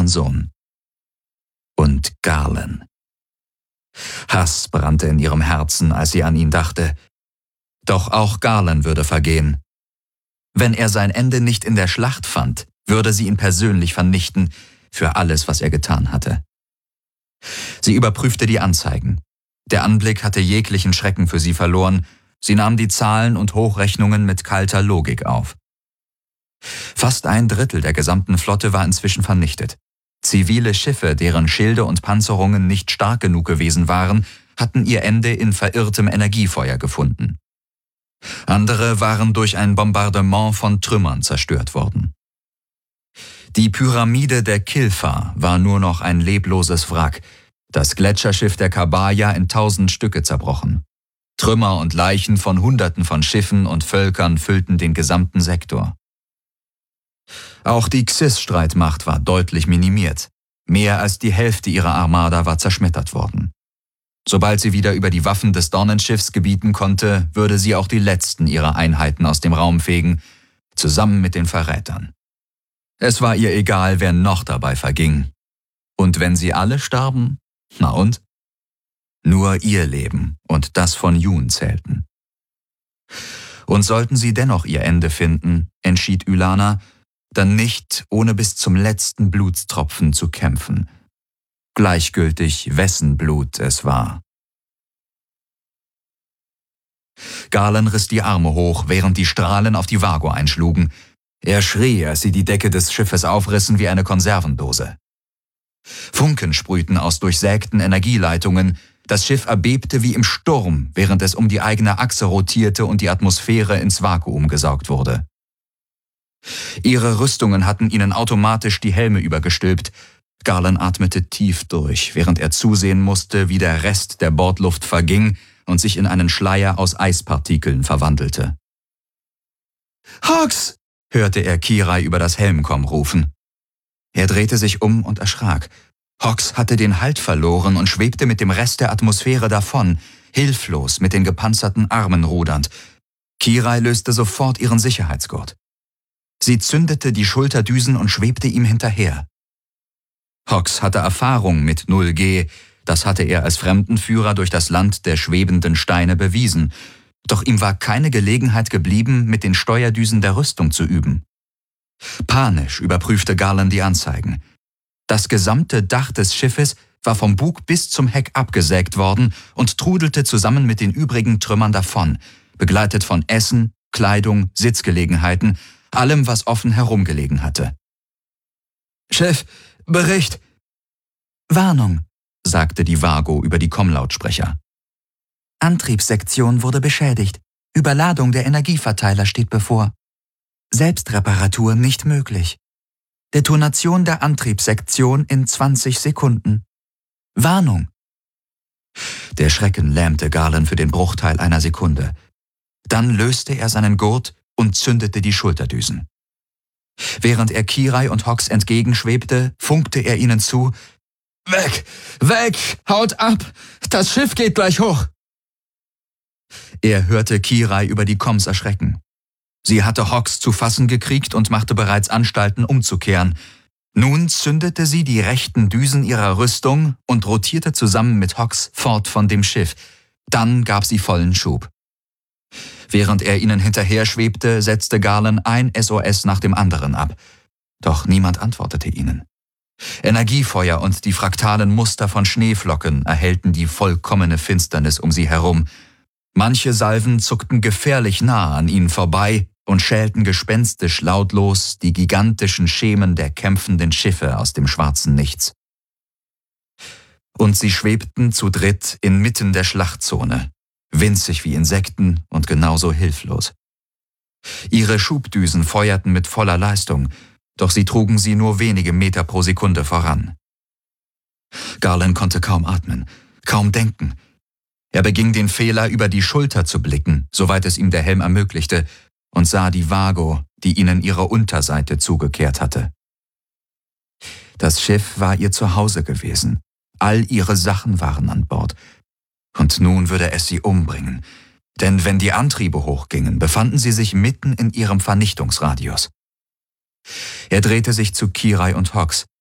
ihren Sohn. Und Garland. Hass brannte in ihrem Herzen, als sie an ihn dachte. Doch auch Garland würde vergehen. Wenn er sein Ende nicht in der Schlacht fand, würde sie ihn persönlich vernichten für alles, was er getan hatte. Sie überprüfte die Anzeigen. Der Anblick hatte jeglichen Schrecken für sie verloren. Sie nahm die Zahlen und Hochrechnungen mit kalter Logik auf. Fast 1/3 der gesamten Flotte war inzwischen vernichtet. Zivile Schiffe, deren Schilde und Panzerungen nicht stark genug gewesen waren, hatten ihr Ende in verirrtem Energiefeuer gefunden. Andere waren durch ein Bombardement von Trümmern zerstört worden. Die Pyramide der Kilfa war nur noch ein lebloses Wrack, das Gletscherschiff der Kabaya in 1000 Stücke zerbrochen. Trümmer und Leichen von Hunderten von Schiffen und Völkern füllten den gesamten Sektor. Auch die Xys-Streitmacht war deutlich minimiert. Mehr als die Hälfte ihrer Armada war zerschmettert worden. Sobald sie wieder über die Waffen des Dornenschiffs gebieten konnte, würde sie auch die letzten ihrer Einheiten aus dem Raum fegen, zusammen mit den Verrätern. Es war ihr egal, wer noch dabei verging. Und wenn sie alle starben, na und? Nur ihr Leben und das von Jun zählten. Und sollten sie dennoch ihr Ende finden, entschied Ylana, dann nicht, ohne bis zum letzten Blutstropfen zu kämpfen. Gleichgültig, wessen Blut es war. Garland riss die Arme hoch, während die Strahlen auf die Vago einschlugen. Er schrie, als sie die Decke des Schiffes aufrissen wie eine Konservendose. Funken sprühten aus durchsägten Energieleitungen. Das Schiff erbebte wie im Sturm, während es um die eigene Achse rotierte und die Atmosphäre ins Vakuum gesaugt wurde. Ihre Rüstungen hatten ihnen automatisch die Helme übergestülpt. Garland atmete tief durch, während er zusehen musste, wie der Rest der Bordluft verging und sich in einen Schleier aus Eispartikeln verwandelte. »Hawks!« hörte er Kirai über das Helmkomm rufen. Er drehte sich um und erschrak. Hawks hatte den Halt verloren und schwebte mit dem Rest der Atmosphäre davon, hilflos mit den gepanzerten Armen rudernd. Kirai löste sofort ihren Sicherheitsgurt. Sie zündete die Schulterdüsen und schwebte ihm hinterher. Hawks hatte Erfahrung mit 0G, das hatte er als Fremdenführer durch das Land der schwebenden Steine bewiesen. Doch ihm war keine Gelegenheit geblieben, mit den Steuerdüsen der Rüstung zu üben. Panisch überprüfte Garland die Anzeigen. Das gesamte Dach des Schiffes war vom Bug bis zum Heck abgesägt worden und trudelte zusammen mit den übrigen Trümmern davon, begleitet von Essen, Kleidung, Sitzgelegenheiten, allem, was offen herumgelegen hatte. »Chef, Bericht!« »Warnung«, sagte die Vago über die Kommlautsprecher. »Antriebssektion wurde beschädigt. Überladung der Energieverteiler steht bevor. Selbstreparatur nicht möglich. Detonation der Antriebssektion in 20 Sekunden. Warnung!« Der Schrecken lähmte Garland für den Bruchteil einer Sekunde. Dann löste er seinen Gurt und zündete die Schulterdüsen. Während er Kirai und Hawks entgegenschwebte, funkte er ihnen zu: »Weg! Weg! Haut ab! Das Schiff geht gleich hoch!« Er hörte Kirai über die Comms erschrecken. Sie hatte Hawks zu fassen gekriegt und machte bereits Anstalten, umzukehren. Nun zündete sie die rechten Düsen ihrer Rüstung und rotierte zusammen mit Hawks fort von dem Schiff. Dann gab sie vollen Schub. Während er ihnen hinterher schwebte, setzte Garland ein SOS nach dem anderen ab. Doch niemand antwortete ihnen. Energiefeuer und die fraktalen Muster von Schneeflocken erhellten die vollkommene Finsternis um sie herum. Manche Salven zuckten gefährlich nah an ihnen vorbei und schälten gespenstisch lautlos die gigantischen Schemen der kämpfenden Schiffe aus dem schwarzen Nichts. Und sie schwebten zu dritt inmitten der Schlachtzone, winzig wie Insekten und genauso hilflos. Ihre Schubdüsen feuerten mit voller Leistung, doch sie trugen sie nur wenige Meter pro Sekunde voran. Garland konnte kaum atmen, kaum denken. Er beging den Fehler, über die Schulter zu blicken, soweit es ihm der Helm ermöglichte, und sah die Vago, die ihnen ihre Unterseite zugekehrt hatte. Das Schiff war ihr Zuhause gewesen. All ihre Sachen waren an Bord. Und nun würde es sie umbringen. Denn wenn die Antriebe hochgingen, befanden sie sich mitten in ihrem Vernichtungsradius. Er drehte sich zu Kirai und Hawks.